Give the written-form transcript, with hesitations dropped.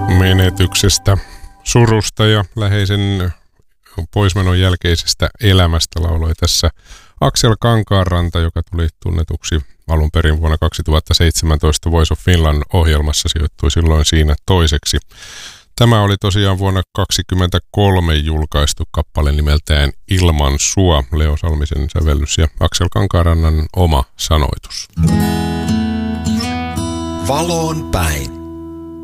menetyksestä, surusta ja läheisen poismenon jälkeisestä elämästä lauloi tässä Aksel Kankaanranta, joka tuli tunnetuksi alun perin vuonna 2017 Voice of Finland -ohjelmassa, sijoittui silloin siinä toiseksi. Tämä oli tosiaan vuonna 2023 julkaistu kappale nimeltään Ilman sua, Leo Salmisen sävellys ja Aksel Kankaanrannan oma sanoitus. Valoon päin.